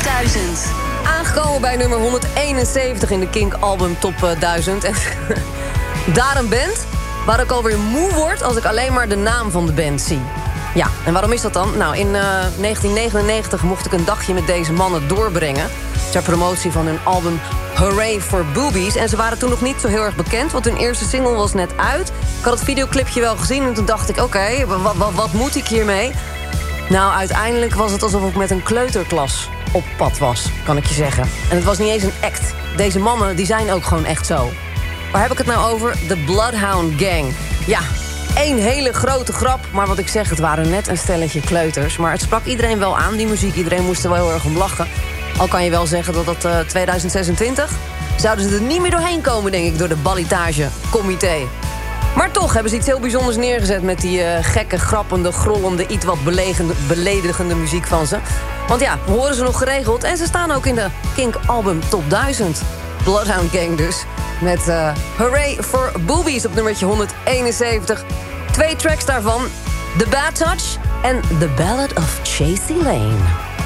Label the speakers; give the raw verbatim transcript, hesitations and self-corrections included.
Speaker 1: duizend.
Speaker 2: Aangekomen bij nummer honderdeenenzeventig in de Kink Album Top duizend. En daar een band waar ik alweer moe word als ik alleen maar de naam van de band zie. Ja, en waarom is dat dan? Nou, in uh, negentien negenennegentig mocht ik een dagje met deze mannen doorbrengen ter promotie van hun album Hooray for Boobies. En ze waren toen nog niet zo heel erg bekend, want hun eerste single was net uit. Ik had het videoclipje wel gezien en toen dacht ik, oké, okay, wat, wat, wat moet ik hiermee? Nou, uiteindelijk was het alsof ik met een kleuterklas op pad was, kan ik je zeggen. En het was niet eens een act. Deze mannen, die zijn ook gewoon echt zo. Waar heb ik het nou over? De Bloodhound Gang. Ja, één hele grote grap, maar wat ik zeg, het waren net een stelletje kleuters. Maar het sprak iedereen wel aan, die muziek. Iedereen moest er wel heel erg om lachen. Al kan je wel zeggen dat dat uh, tweeduizend zesentwintig... zouden ze er niet meer doorheen komen, denk ik, door de ballotagecomité. Maar toch hebben ze iets heel bijzonders neergezet met die uh, gekke, grappende, grollende, iets wat beledigende muziek van ze. Want ja, we horen ze nog geregeld en ze staan ook in de Kink Album Top duizend. Bloodhound Gang dus. Met uh, Hooray for Boobies op nummertje honderdeenenzeventig. Twee tracks daarvan, The Bad Touch en The Ballad of Chasey Lane.